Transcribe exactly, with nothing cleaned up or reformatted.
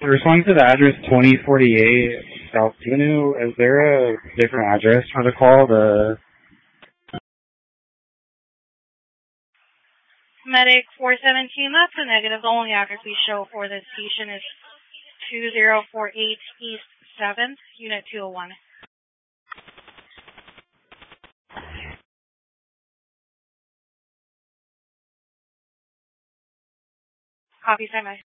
Responding to the address twenty forty-eight South Avenue, is there a different address for the call? The Medic four seventeen, that's a negative. The only address we show for this station is two zero four eight East seventh, Unit two oh one. Copy, semi.